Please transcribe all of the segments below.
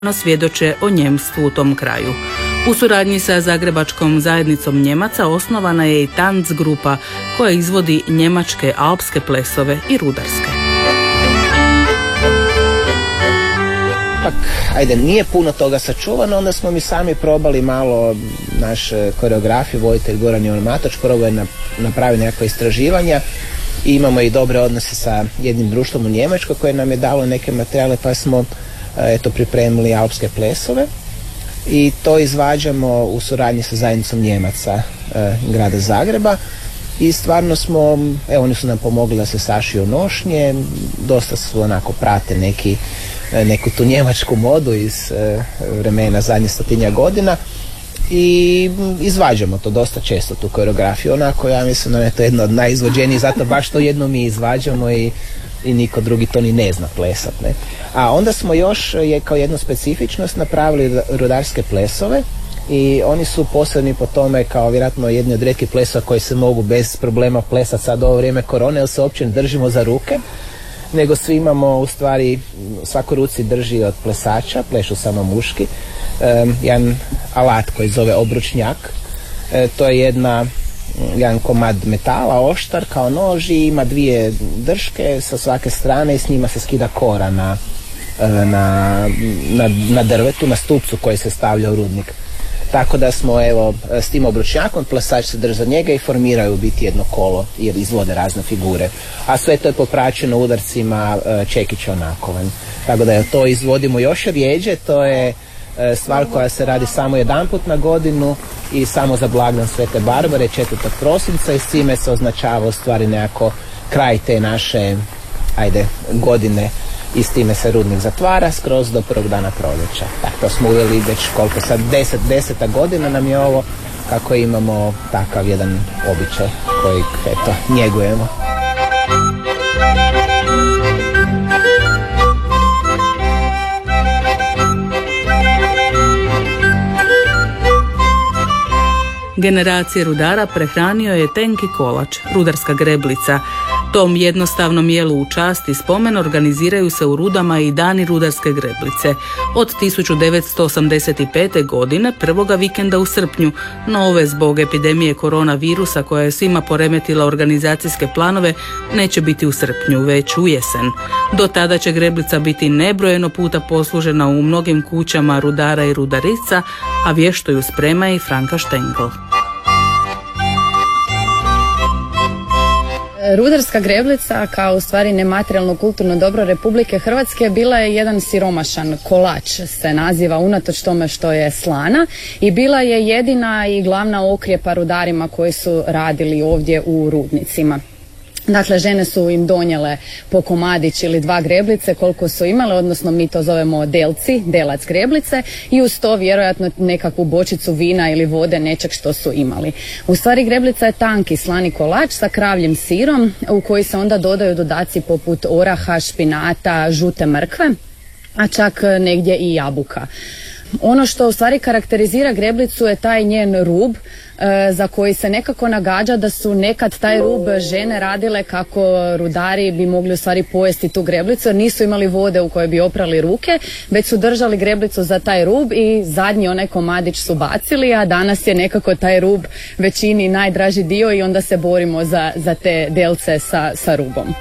svjedoče o njemstvu u tom kraju. U suradnji sa Zagrebačkom zajednicom Njemaca osnovana je i Tanz grupa koja izvodi njemačke alpske plesove i rudarske. Ajde, nije puno toga sačuvano, onda smo mi sami probali malo, naš koreograf i voditelj Goran Jovan Matoč probao je napraviti nekakva istraživanja i imamo i dobre odnose sa jednim društvom u Njemačkoj koje nam je dalo neke materijale, pa smo pripremili alpske plesove i to izvađamo u suradnji sa zajednicom Njemaca grada Zagreba i stvarno smo, oni su nam pomogli da se sašiju nošnje, dosta su onako prate neku tu njemačku modu iz vremena zadnjih 100 godina i izvađamo to dosta često, tu koreografiju, onako ja mislim da je to jedno od najizvođenijih, zato baš to jedno mi izvađamo i niko drugi to ni ne zna plesat, ne. A onda smo još kao jednu specifičnost napravili rudarske plesove i oni su posebni po tome kao vjerojatno jedni od rijetkih plesova koji se mogu bez problema plesati sad u ovo vrijeme korone, jer se uopće ne držimo za ruke, nego svi imamo u stvari, svako ruci drži od plesača, plešu samo muški, jedan alat koji zove obručnjak. To je jedan komad metala, oštar kao nož i ima dvije drške sa svake strane i s njima se skida kora na drvetu, na stupcu koji se stavlja u rudnik. Tako da smo s tim obručnjakom plesač se drže za njega i formiraju biti jedno kolo jer izvode razne figure. A sve to je popraćeno udarcima čekića onakovan. Tako da to izvodimo još rjeđe, to je stvar koja se radi samo jedanput na godinu i samo za blagdan Svete Barbare 4. prosinca i s time se označava u stvari nekako kraj te naše godine i s time se rudnik zatvara skroz do prvog dana proljeća. To smo uveli već koliko sad, 10. godina nam je ovo kako imamo takav jedan običaj koji njegujemo. Generacije rudara prehranio je tenki kolač, rudarska greblica. Tom jednostavnom jelu u čast i spomen organiziraju se u rudama i dani rudarske greblice. Od 1985. godine, prvoga vikenda u srpnju, no ove zbog epidemije koronavirusa koja je svima poremetila organizacijske planove, neće biti u srpnju, već u jesen. Do tada će greblica biti nebrojeno puta poslužena u mnogim kućama rudara i rudarica, a vješto ju sprema i Franka Štengl. Rudarska greblica kao u stvari nematerijalno kulturno dobro Republike Hrvatske bila je jedan siromašan kolač, se naziva unatoč tome što je slana i bila je jedina i glavna okrijepa rudarima koji su radili ovdje u rudnicima. Dakle, žene su im donijele po komadić ili 2 greblice koliko su imale, odnosno mi to zovemo delci, delac greblice i uz to vjerojatno nekakvu bočicu vina ili vode, nečeg što su imali. U stvari greblica je tanki slani kolač sa kravljim sirom u koji se onda dodaju dodaci poput oraha, špinata, žute mrkve, a čak negdje i jabuka. Ono što u stvari karakterizira greblicu je taj njen rub za koji se nekako nagađa da su nekad taj rub žene radile kako rudari bi mogli u stvari pojesti tu greblicu jer nisu imali vode u kojoj bi oprali ruke, već su držali greblicu za taj rub i zadnji onaj komadić su bacili, a danas je nekako taj rub većini najdraži dio i onda se borimo za te delce sa rubom.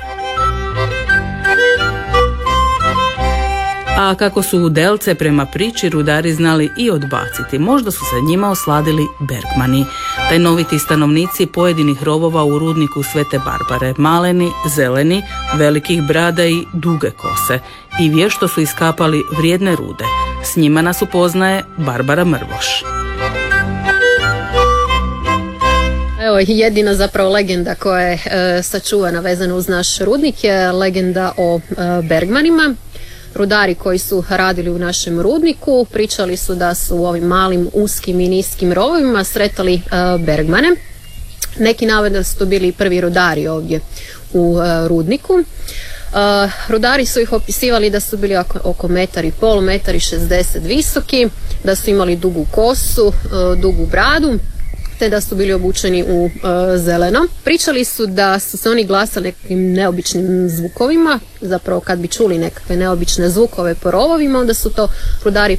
A kako su delce prema priči rudari znali i odbaciti, možda su se njima osladili Bergmani, tajnoviti stanovnici pojedinih rovova u rudniku Svete Barbare, maleni, zeleni, velikih brada i duge kose, i vješto su iskapali vrijedne rude. S njima nas upoznaje Barbara Mrvoš. Evo, jedina zapravo legenda koja je sačuvana vezana uz naš rudnik je legenda o Bergmanima. Rudari koji su radili u našem rudniku pričali su da su u ovim malim, uskim i niskim rovovima sretali Bergmane. Neki navode da su to bili prvi rudari ovdje u rudniku. Rudari su ih opisivali da su bili oko 1,5 1,60 m visoki, da su imali dugu kosu, dugu bradu te da su bili obučeni u zeleno. Pričali su da su se oni glasali nekim neobičnim zvukovima, zapravo kad bi čuli nekakve neobične zvukove po rovovima, onda su to rudari